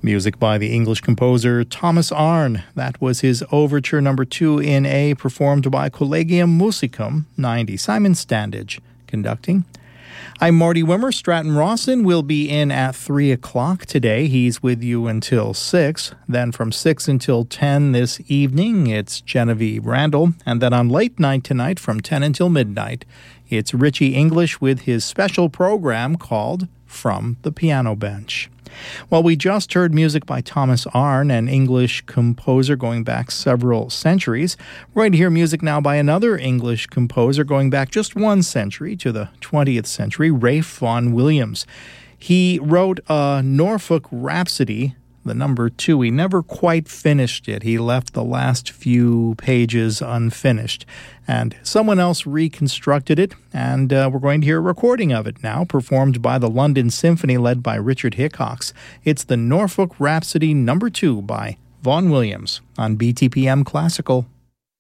Music by the English composer Thomas Arne. That was his Overture No. 2 in A, performed by Collegium Musicum 90. Simon Standage conducting. I'm Marty Wimmer. Stratton Rawson will be in at 3 o'clock today. He's with you until 6. Then from 6 until 10 this evening, it's Genevieve Randall. And then on late night tonight from 10 until midnight, it's Richie English with his special program called From the Piano Bench. Well, we just heard music by Thomas Arne, an English composer going back several centuries. We're going to hear music now by another English composer going back just one century to the 20th century, Ralph Vaughan Williams. He wrote a Norfolk Rhapsody, the number 2. He never quite finished it. He left the last few pages unfinished. And someone else reconstructed it, and we're going to hear a recording of it now, performed by the London Symphony led by Richard Hickox. It's the Norfolk Rhapsody No. 2 by Vaughan Williams on BTPM Classical.